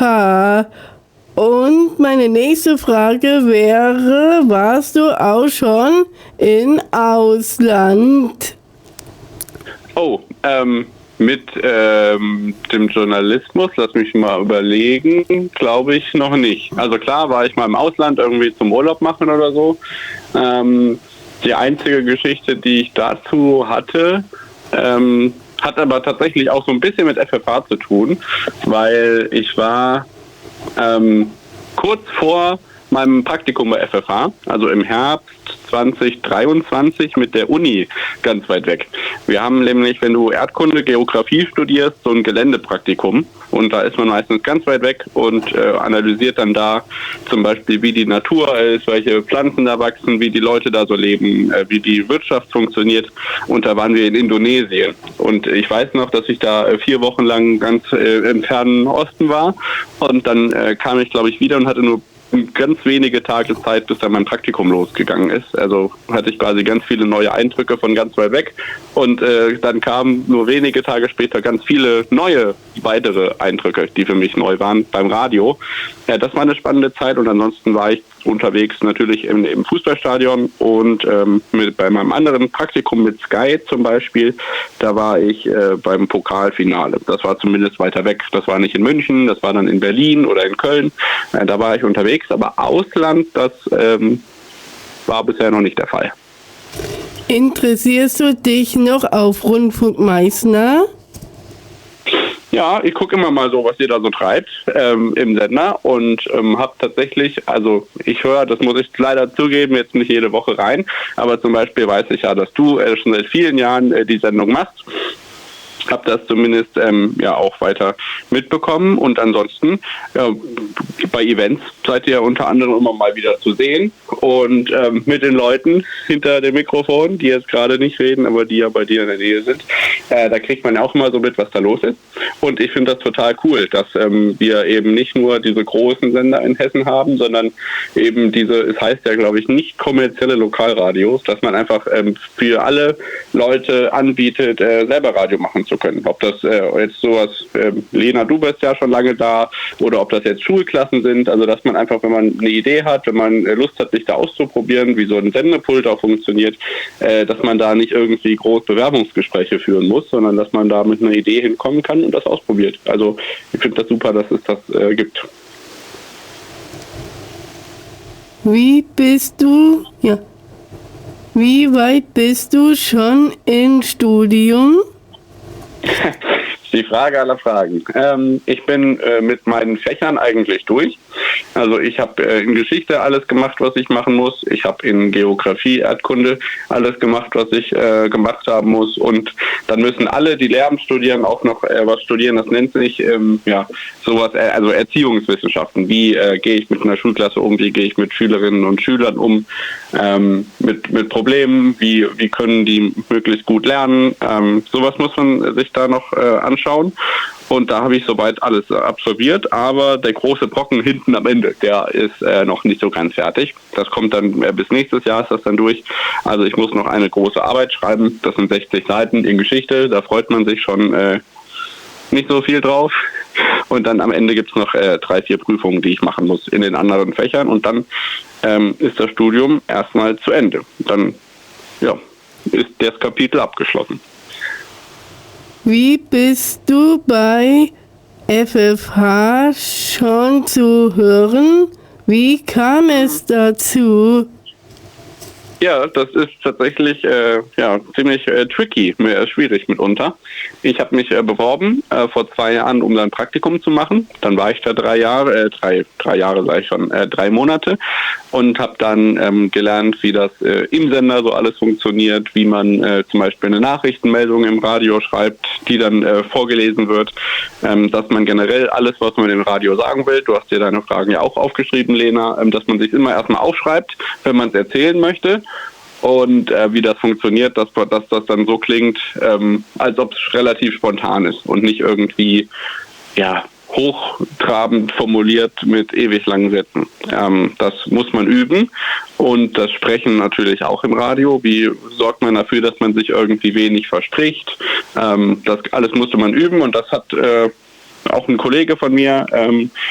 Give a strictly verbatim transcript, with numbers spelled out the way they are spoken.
H. Und meine nächste Frage wäre, warst du auch schon im Ausland? Oh, ähm, mit ähm, dem Journalismus, lass mich mal überlegen, glaube ich noch nicht. Also klar war ich mal im Ausland irgendwie zum Urlaub machen oder so. Ähm, die einzige Geschichte, die ich dazu hatte, ähm, hat aber tatsächlich auch so ein bisschen mit F F H zu tun, weil ich war ähm, kurz vor meinem Praktikum bei F F H, also im Herbst zwanzig dreiundzwanzig mit der Uni ganz weit weg. Wir haben nämlich, wenn du Erdkunde, Geografie studierst, so ein Geländepraktikum und da ist man meistens ganz weit weg und äh, analysiert dann da zum Beispiel, wie die Natur ist, welche Pflanzen da wachsen, wie die Leute da so leben, äh, wie die Wirtschaft funktioniert und da waren wir in Indonesien und ich weiß noch, dass ich da äh, vier Wochen lang ganz äh, im fernen Osten war und dann äh, kam ich, glaube ich, wieder und hatte nur ganz wenige Tage Zeit, bis dann mein Praktikum losgegangen ist. Also hatte ich quasi ganz viele neue Eindrücke von ganz weit weg und äh, dann kamen nur wenige Tage später ganz viele neue, weitere Eindrücke, die für mich neu waren beim Radio. Ja, das war eine spannende Zeit und ansonsten war ich unterwegs natürlich im, im Fußballstadion und ähm, mit, bei meinem anderen Praktikum mit Sky zum Beispiel, da war ich äh, beim Pokalfinale. Das war zumindest weiter weg. Das war nicht in München, das war dann in Berlin oder in Köln. Äh, da war ich unterwegs, aber Ausland, das ähm, war bisher noch nicht der Fall. Interessierst du dich noch auf Rundfunk Meißner? Ja, ich gucke immer mal so, was ihr da so treibt ähm, im Sender und ähm, habe tatsächlich, also ich höre, das muss ich leider zugeben, jetzt nicht jede Woche rein, aber zum Beispiel weiß ich ja, dass du äh, schon seit vielen Jahren äh, die Sendung machst. Habe das zumindest ähm, ja auch weiter mitbekommen und ansonsten ja, bei Events seid ihr unter anderem immer mal wieder zu sehen und ähm, mit den Leuten hinter dem Mikrofon, die jetzt gerade nicht reden, aber die ja bei dir in der Nähe sind, äh, da kriegt man ja auch immer so mit, was da los ist und ich finde das total cool, dass ähm, wir eben nicht nur diese großen Sender in Hessen haben, sondern eben diese, es heißt ja glaube ich nicht kommerzielle Lokalradios, dass man einfach ähm, für alle Leute anbietet, äh, selber Radio machen zu können. Ob das äh, jetzt sowas, äh, Lena, du bist ja schon lange da, oder ob das jetzt Schulklassen sind, also dass man einfach, wenn man eine Idee hat, wenn man äh, Lust hat, sich da auszuprobieren, wie so ein Sendepult auch funktioniert, äh, dass man da nicht irgendwie groß Bewerbungsgespräche führen muss, sondern dass man da mit einer Idee hinkommen kann und das ausprobiert. Also ich finde das super, dass es das äh, gibt. Wie bist du, ja, wie weit bist du schon im Studium? Die Frage aller Fragen. Ähm, ich bin äh, mit meinen Fächern eigentlich durch. Also ich habe äh, in Geschichte alles gemacht, was ich machen muss. Ich habe in Geografie, Erdkunde alles gemacht, was ich äh, gemacht haben muss. Und dann müssen alle, die Lehramt studieren, auch noch äh, was studieren. Das nennt sich ähm, ja sowas, äh, also Erziehungswissenschaften. Wie äh, gehe ich mit einer Schulklasse um? Wie gehe ich mit Schülerinnen und Schülern um? Ähm, mit mit Problemen? Wie wie können die möglichst gut lernen? Ähm, sowas muss man sich da noch äh, anschauen. Und da habe ich soweit alles absolviert, aber der große Brocken hinten am Ende, der ist äh, noch nicht so ganz fertig. Das kommt dann äh, bis nächstes Jahr ist das dann durch. Also ich muss noch eine große Arbeit schreiben, das sind sechzig Seiten in Geschichte, da freut man sich schon äh, nicht so viel drauf. Und dann am Ende gibt es noch äh, drei, vier Prüfungen, die ich machen muss in den anderen Fächern und dann ähm, ist das Studium erstmal zu Ende. Dann ja, ist das Kapitel abgeschlossen. Wie bist du bei F F H schon zu hören? Wie kam es dazu? Ja, das ist tatsächlich äh, ja, ziemlich äh, tricky, äh, schwierig mitunter. Ich habe mich äh, beworben äh, vor zwei Jahren, um dann ein Praktikum zu machen. Dann war ich da drei Jahre, äh, drei, drei Jahre sage ich schon, äh, drei Monate und habe dann ähm, gelernt, wie das äh, im Sender so alles funktioniert, wie man äh, zum Beispiel eine Nachrichtenmeldung im Radio schreibt, die dann äh, vorgelesen wird, ähm, dass man generell alles, was man im Radio sagen will, du hast dir deine Fragen ja auch aufgeschrieben, Lena, ähm, dass man sich immer erstmal aufschreibt, wenn man es erzählen möchte. Und äh, wie das funktioniert, dass, dass das dann so klingt, ähm, als ob es relativ spontan ist und nicht irgendwie ja, hochtrabend formuliert mit ewig langen Sätzen. Ähm, das muss man üben und das Sprechen natürlich auch im Radio. Wie sorgt man dafür, dass man sich irgendwie wenig verspricht? Ähm, das alles musste man üben und das hat... Äh, auch ein Kollege von mir, ähm,